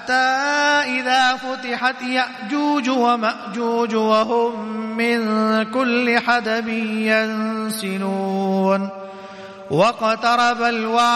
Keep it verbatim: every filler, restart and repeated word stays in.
حتى إذا فتحت يأجوج ومأجوج وهم من كل حدب ينسلون واقترب الوعد